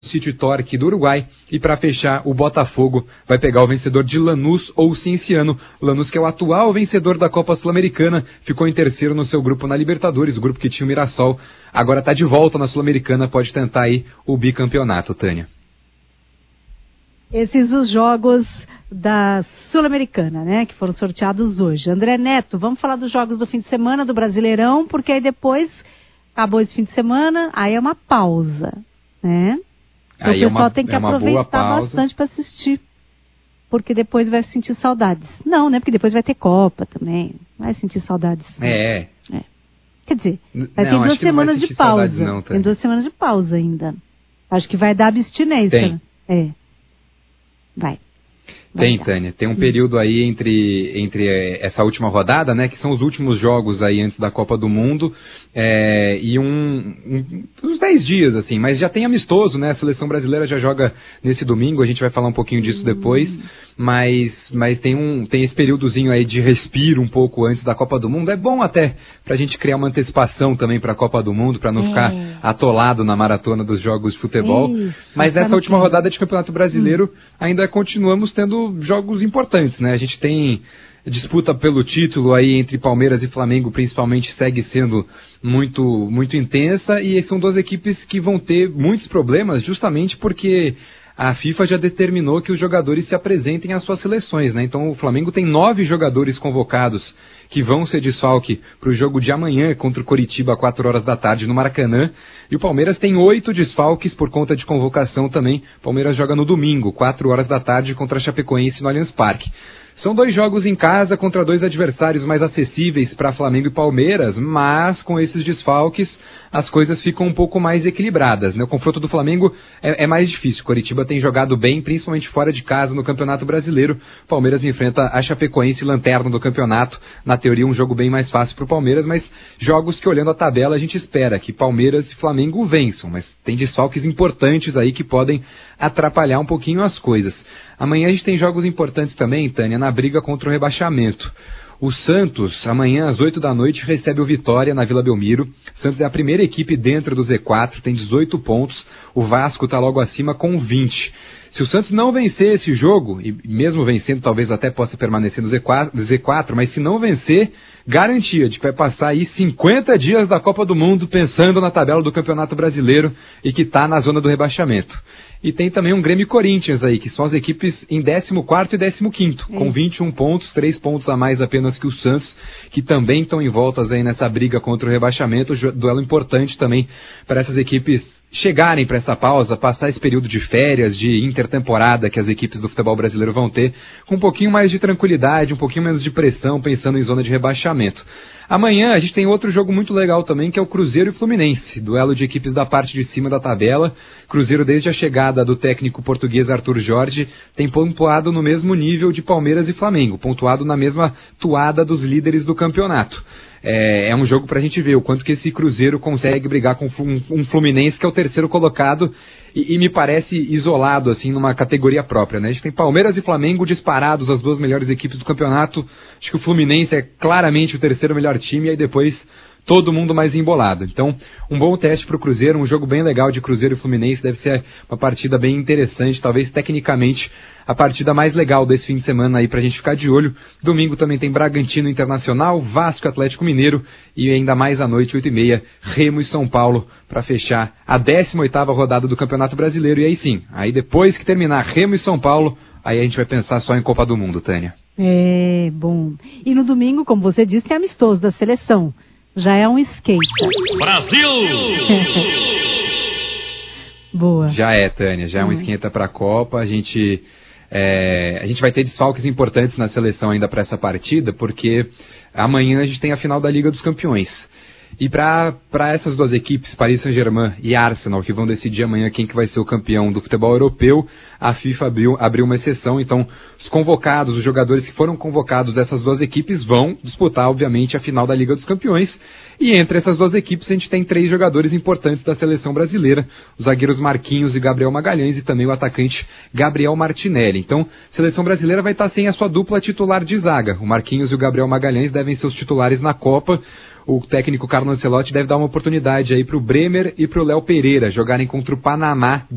City Torque do Uruguai, e para fechar, o Botafogo vai pegar o vencedor de Lanús ou Cienciano. Lanús, que é o atual vencedor da Copa Sul-Americana, ficou em terceiro no seu grupo na Libertadores, o grupo que tinha o Mirassol, agora está de volta na Sul-Americana, pode tentar aí o bicampeonato, Tânia. Esses os jogos da Sul-Americana, né, que foram sorteados hoje. André Neto, vamos falar dos jogos do fim de semana do Brasileirão, porque aí depois acabou esse fim de semana, aí é uma pausa, né? Então aí o pessoal tem que aproveitar bastante para assistir, porque depois vai sentir saudades. Não, né? Porque depois vai ter Copa também, vai sentir saudades. É. Quer dizer, vai ter 2 semanas de pausa. Não, tem 2 semanas de pausa ainda. Acho que vai dar abstinência. Tem. Vai. Tem, Tânia. Tem um período aí entre essa última rodada, né, que são os últimos jogos aí antes da Copa do Mundo, e uns 10 dias, assim, mas já tem amistoso, né, a seleção brasileira já joga nesse domingo, a gente vai falar um pouquinho disso depois, mas tem esse períodozinho aí de respiro um pouco antes da Copa do Mundo, é bom até pra gente criar uma antecipação também pra Copa do Mundo, pra não ficar atolado na maratona dos jogos de futebol, mas nessa última rodada de Campeonato Brasileiro ainda continuamos tendo jogos importantes, né? A gente tem disputa pelo título aí entre Palmeiras e Flamengo, principalmente, segue sendo muito, muito intensa, e são 2 equipes que vão ter muitos problemas justamente porque a FIFA já determinou que os jogadores se apresentem às suas seleções, né? Então o Flamengo tem 9 jogadores convocados que vão ser desfalque para o jogo de amanhã contra o Coritiba às 4 horas da tarde no Maracanã. E o Palmeiras tem 8 desfalques por conta de convocação também. O Palmeiras joga no domingo, 4 horas da tarde, contra a Chapecoense no Allianz Parque. São 2 jogos em casa contra 2 adversários mais acessíveis para Flamengo e Palmeiras, mas com esses desfalques as coisas ficam um pouco mais equilibradas, né? O confronto do Flamengo é mais difícil. O Coritiba tem jogado bem, principalmente fora de casa no Campeonato Brasileiro. O Palmeiras enfrenta a Chapecoense, lanterna do campeonato. Na teoria, um jogo bem mais fácil para o Palmeiras, mas jogos que, olhando a tabela, a gente espera que Palmeiras e Flamengo vençam, mas tem desfalques importantes aí que podem atrapalhar um pouquinho as coisas. Amanhã a gente tem jogos importantes também, Tânia, na briga contra o rebaixamento. O Santos, amanhã às 8 da noite, recebe o Vitória na Vila Belmiro. Santos é a primeira equipe dentro do Z4, tem 18 pontos. O Vasco está logo acima com 20. Se o Santos não vencer esse jogo, e mesmo vencendo talvez até possa permanecer no Z4, mas se não vencer, garantia de que vai passar aí 50 dias da Copa do Mundo pensando na tabela do Campeonato Brasileiro e que está na zona do rebaixamento. E tem também um Grêmio e Corinthians aí, que são as equipes em 14º e 15º, com 21 pontos, 3 pontos a mais apenas que o Santos, que também estão envoltas aí nessa briga contra o rebaixamento, duelo importante também para essas equipes chegarem para essa pausa, passar esse período de férias, de intertemporada que as equipes do futebol brasileiro vão ter, com um pouquinho mais de tranquilidade, um pouquinho menos de pressão, pensando em zona de rebaixamento. Amanhã a gente tem outro jogo muito legal também, que é o Cruzeiro e Fluminense, duelo de equipes da parte de cima da tabela. Cruzeiro, desde a chegada do técnico português Arthur Jorge, tem pontuado no mesmo nível de Palmeiras e Flamengo, pontuado na mesma toada dos líderes do campeonato. É um jogo pra gente ver o quanto que esse Cruzeiro consegue brigar com um Fluminense que é o terceiro colocado e me parece isolado, assim, numa categoria própria, né? A gente tem Palmeiras e Flamengo disparados, as 2 melhores equipes do campeonato. Acho que o Fluminense é claramente o terceiro melhor time, e aí depois todo mundo mais embolado. Então, um bom teste para o Cruzeiro, um jogo bem legal de Cruzeiro e Fluminense, deve ser uma partida bem interessante, talvez tecnicamente a partida mais legal desse fim de semana aí pra gente ficar de olho. Domingo também tem Bragantino Internacional, Vasco Atlético Mineiro e ainda mais à noite, 8h30, Remo e São Paulo, para fechar a 18ª rodada do Campeonato Brasileiro. E aí sim, aí depois que terminar Remo e São Paulo, aí a gente vai pensar só em Copa do Mundo, Tânia. É, bom. E no domingo, como você disse, tem amistoso da seleção. Já é um skate. Brasil! Boa. Já é, Tânia, já é um esquenta para a Copa. A gente vai ter desfalques importantes na seleção ainda para essa partida, porque amanhã a gente tem a final da Liga dos Campeões. E para essas 2 equipes, Paris Saint-Germain e Arsenal, que vão decidir amanhã quem que vai ser o campeão do futebol europeu, a FIFA abriu uma exceção. Então, os convocados, os jogadores que foram convocados dessas 2 equipes vão disputar, obviamente, a final da Liga dos Campeões. E entre essas 2 equipes, a gente tem 3 jogadores importantes da seleção brasileira, os zagueiros Marquinhos e Gabriel Magalhães, e também o atacante Gabriel Martinelli. Então, a seleção brasileira vai estar sem a sua dupla titular de zaga. O Marquinhos e o Gabriel Magalhães devem ser os titulares na Copa. O técnico Carlo Ancelotti deve dar uma oportunidade aí para o Bremer e para o Léo Pereira jogarem contra o Panamá